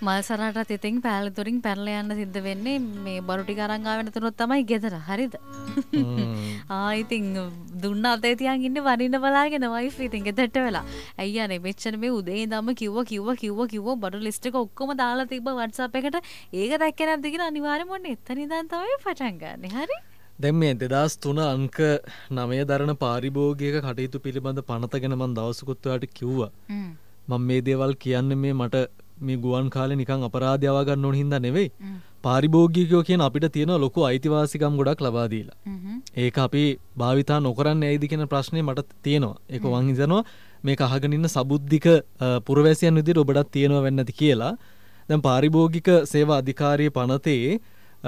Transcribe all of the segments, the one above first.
මල් සරටත් ඉතින් පැලතුරින් පැනලා යන්න සිද්ධ වෙන්නේ මේ බරු ටික අරන් ආවෙ නැතුනොත් තමයි ගෙදර. හරිද? ඉතින් දුන්න අතේ තියන් ඉන්නේ වරින්න බලාගෙන වයිෆ් ඉතින් ගෙදරට වෙලා. අයියානේ මෙච්චර මේ උදේ ඉඳන්ම කිව්වා බඩු ලිස්ට් එක ඔක්කොම දාලා තිබ්බ WhatsApp එකට. ඒක දැක්කේ නැද්ද කියලා අනිවාර්යෙන්ම ඔන්න එතන ඉඳන් තමයි පටන් ගන්නෙ. හරි? දැන් මේ 2003 අංක 9 දරන පාරිභෝගික කටයුතු පිළිබඳ පනත ගැන මම දවසකුත් ඔයාලට කිව්වා. මම මේ දේවල් කියන්නේ මේ මට මේ ගුවන් කාලේ නිකන් අපරාධය ආව ගන්න ඕන හින්දා නෙවෙයි. පාරිභෝගිකයෝ කියන අපිට තියෙන ලොකු අයිතිවාසිකම් ගොඩක් ලබා දීලා. ඒක අපි භාවිතා නොකරන්නේ ඇයිද කියන ප්‍රශ්නේ මට තියෙනවා. ඒක මං හිතනවා මේක අහගෙන ඉන්න සබුද්ධික පුරවැසියන් විදිහට ඔබටත් තියෙනවා වෙන්නේ නැති කියලා. දැන් පාරිභෝගික සේවා අධිකාරියේ පනතේ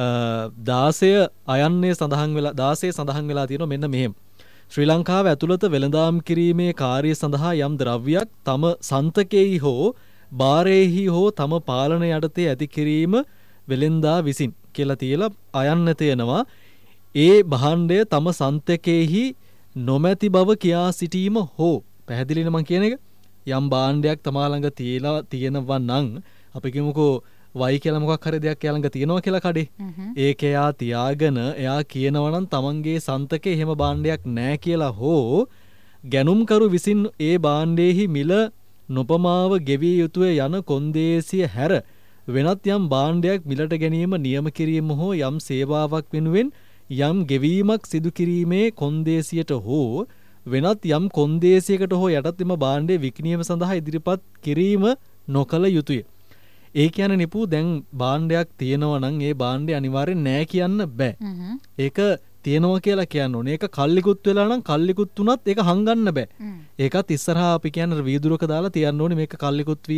16 අයන්නේ සඳහන් වෙලා තියෙනවා මෙන්න මෙහෙම. ශ්‍රී ලංකාව ඇතුළත වෙළඳාම් කිරීමේ කාර්ය සඳහා යම් ද්‍රව්‍යයක් තම සන්තකෙහි හෝ බාරෙහි හෝ තම පාලන යටතේ ඇති කිරීම වෙළෙන්දා විසින් කියලා තියලා අයන්න තියෙනවා. ඒ භාණ්ඩය තම සන්තකෙහි නොමැති බව කියා සිටීම හෝ පැහැදිලිද මං කියන එක? යම් භාණ්ඩයක් තමා ළඟ තියෙනවා නම් අපි කියමුකෝ වයි කියලා මොකක් හරි දෙයක් එයා ළඟ තියෙනවා කියලා කඩේ. ඒක එයා තියාගෙන එයා කියනවා නම් තමන්ගේ සන්තකේ එහෙම භාණ්ඩයක් නැහැ කියලා හෝ ගැනුම්කරු විසින් ඒ භාණ්ඩයේහි මිල නොපමාව ගෙවිය යුතුය යන කොන්දේසිය හැර වෙනත් යම් භාණ්ඩයක් මිලට ගැනීම නියම කිරීම හෝ යම් සේවාවක් වෙනුවෙන් යම් ගෙවීමක් සිදු කිරීමේ කොන්දේසියට හෝ වෙනත් යම් කොන්දේසියකට හෝ යටත් එම භාණ්ඩය විකිණීම සඳහා ඉදිරිපත් කිරීම නොකළ යුතුය. ඒ කියන්නේ නිපු දැන් භාණ්ඩයක් තියෙනවා නම් ඒ භාණ්ඩය අනිවාර්යෙන් නෑ කියන්න බෑ. ඒක තියෙනවා කියලා කියන්න ඕනේ. ඒක කල්ලිකුත් වෙලා නම් කල්ලිකුත් වුණත් ඒක හංගන්න බෑ. ඒකත් ඉස්සරහා අපි කියන්නේ වීදුරක දාලා තියන්න ඕනේ මේක කල්ලිකුත්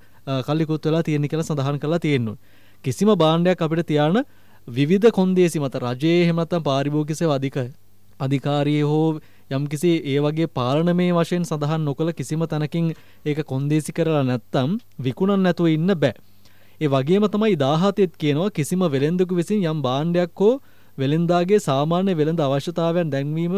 වෙලා තියෙන කියලා සඳහන් කරලා තියෙන්න ඕනේ. කිසිම භාණ්ඩයක් අපිට තියාන විවිධ කොන්දේසි මත රජයේ එහෙම නැත්නම් පාරිභෝගික සේවා අධිකාරියේ හෝ යම්කිසි ඒ වගේ පාලනමය වශයෙන් සඳහන් නොකළ කිසිම තැනකින් ඒක කොන්දේසි කරලා නැත්නම් විකුණන්න නැතුව ඉන්න බෑ. ඒ වගේම තමයි 17ත් කියනවා කිසිම වෙළෙන්දෙකු විසින් යම් භාණ්ඩයක් හෝ වෙළෙන්දාගේ සාමාන්‍ය වෙළඳ අවශ්‍යතාවයන් දැන්වීම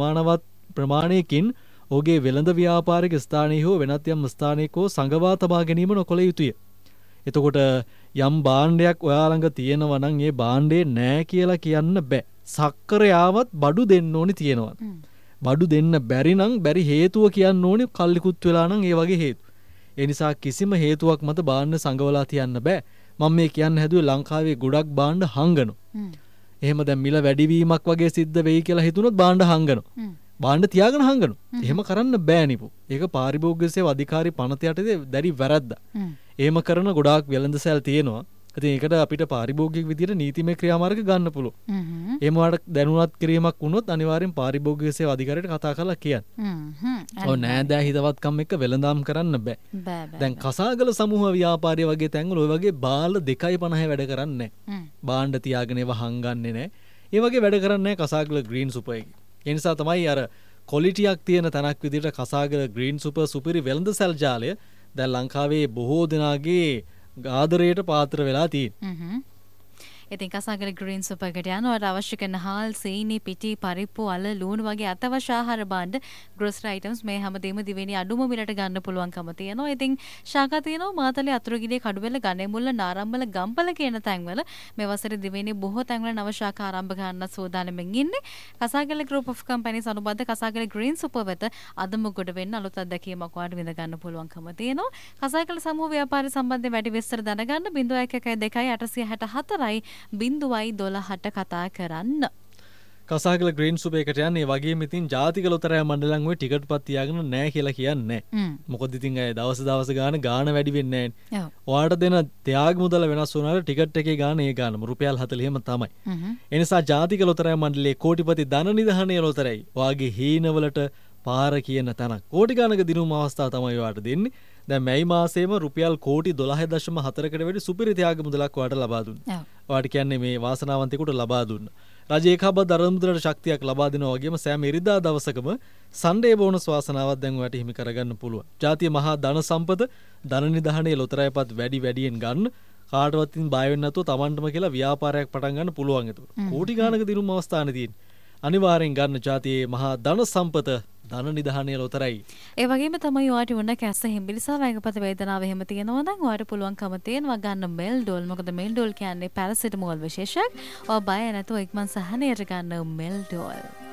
ප්‍රමාණයකින් ඔහුගේ වෙළඳ ව්‍යාපාරික ස්ථානයේ හෝ වෙනත් යම් ස්ථානයක හෝ සංගවා තබා ගැනීම නොකළ යුතුය. එතකොට යම් භාණ්ඩයක් ඔයා ළඟ තියෙනවා නම් ඒ භාණ්ඩේ නෑ කියලා කියන්න බෑ. සක්කරයාවත් බඩු දෙන්න ඕනි තියෙනවා. බඩු දෙන්න බැරි නම් බැරි හේතුව කියන්න ඕනි කල්ලිකුත් වෙලා නම් ඒ වගේ හේතු. ඒ නිසා කිසිම හේතුවක් මත භාණ්ඩ සංගවලා තියන්න බෑ. මම මේ කියන්න හැදුවේ ලංකාවේ ගොඩක් භාණ්ඩ හංගනවා. එහෙම දැන් මිල වැඩිවීමක් වගේ සිද්ධ වෙයි කියලා හිතුනොත් භාණ්ඩ හංගනවා. භාණ්ඩ තියාගෙන හංගනවා. එහෙම කරන්න බෑ නිපු. ඒක පාරිභෝගික සේවා අධිකාරී පනත යටතේ දැඩි වැරද්දක්. එහෙම කරන ගොඩාක් වෙළඳසැල් තියෙනවා. ඉතින් ඒකට අපිට පාරිභෝගික විදියට නීතිමය ක්‍රියාමාර්ග ගන්න පුළුවන්. එහෙම වඩ දැනුවත් කිරීමක් වුණොත් අනිවාර්යෙන් පාරිභෝගික සේවා අධිකාරියට කතා කරලා කියන්න. ඔව් නෑදෑ හිතවත්කම් එක්ක වෙළඳාම් කරන්න බෑ. දැන් කසාගල සමූහ ව්‍යාපාරය වගේ තැන්වල ඔය වගේ බාල 2.50 වැඩ කරන්නේ නෑ. භාණ්ඩ තියාගෙන ඒව හංගන්නේ නෑ. ඒ වගේ වැඩ කරන්නේ නෑ කසාගල ග්‍රීන් සුපර් එකේ. ඒ නිසා තමයි අර ක්වොලිටියක් තියෙන තැනක් විදියට කසාගල ග්‍රීන් සුපර් සුපිරි වෙළඳසැල් ජාලය දැන් ලංකාවේ බොහෝ දෙනාගේ ආදරයට පාත්‍ර වෙලා තියෙන්නේ. ඉතින් කසාගල ග්‍රීන් සුපර් එකට යනකොට අවශ්‍ය කරන හාල්, සීනි, පිටි, පරිප්පු, අල, ලූණු වගේ අතවශ්‍ය ආහාර භාණ්ඩ, grocery items මේ හැමදේම දිවෙණි අඩුම මිලට ගන්න පුළුවන්කම තියෙනවා. ඉතින් ශාඛා තියෙනවා මාතලේ අතුරුගිරිය කඩුවෙල ගණේමුල්ල නාරම්මල ගම්පල කියන තැන්වල මේ වසරේ දිවෙණි බොහෝ තැන්වල නව ශාඛා ආරම්භ ගන්න සූදානම්ෙන් ඉන්නේ. කසාගල group of companies අනුබද්ධ කසාගල green super වෙත අදම ගොඩ වෙන්න අලුත් අත්දැකීමක් වාට විඳ ගන්න පුළුවන්කම තියෙනවා. කසාගල සමූහ ව්‍යාපාර සම්බන්ධයෙන් වැඩි විස්තර දැනගන්න 0112 864යි 012ට කතා කරන්න. කසාගල ග්‍රීන් සුපර් එකට යන්නේ වගේම ඉතින් ජාතික ලොතරැයි මණ්ඩලම් ඔය ටිකට් පත් තියාගෙන නැහැ කියලා කියන්නේ නැහැ. මොකද ඉතින් අය දවස් ගාන වැඩි වෙන්නේ නැහැ. ඔයාලට දෙන ත්‍යාග මුදල වෙනස් වුණාට ටිකට් එකේ ගාන ඒ ගානම රුපියල් 40ම තමයි. ඒ නිසා ජාතික ලොතරැයි මණ්ඩලයේ කෝටිපති ධන නිධානයේ ලොතරැයි ඔයාගේ හීනවලට පාර කියන තැනක් කෝටි ගානක දිනුම් අවස්ථාව තමයි ඔයාලට දෙන්නේ. දැන් මැයි මාසෙම රුපියල් කෝටි 12.4කට වැඩි සුපිරි ත්‍යාග මුදලක් ඔයාලට ලබා දුන්නා. ඔයාලට කියන්නේ මේ වාසනාවන්තයෙකුට ලබා දුන්නා. රජයේ කබ දරමුදලට ශක්තියක් ලබා දෙනවා වගේම සෑම ඉරිදා දවසකම සන්ඩේ බෝනස් වාසනාවක් දැන් ඔයාලට හිමි කරගන්න පුළුවන්. ජාතිය මහා ධන සම්පත ධන නිධානයේ ලොතරැයිපත් වැඩියෙන් ගන්න කාටවත් ඉතින් බය වෙන්නේ නැතුව Tamanටම කියලා ව්‍යාපාරයක් පටන් ගන්න පුළුවන්. ඒක කෝටි ගානක දිනුම් අවස්ථානේ තියෙන්නේ. අනිවාර්යෙන් ගන්න ජාතියේ මහා ධන සම්පත ධන නිධානය ලොතරයි. ඒ වගේම තමයි ඔයාට උන්න කැස්ස හිම්බිලිසා වැඟපත වේදනාව එහෙම තියෙනවා නම් ඔයාට පුළුවන්කම තියෙනවා ගන්න මෙල්ඩෝල්. මොකද මෙල්ඩෝල් කියන්නේ පැරසිටමෝල් විශේෂයක්. ඔය බය නැතුව ඉක්මන් සහනයට ගන්න මෙල්ඩෝල්.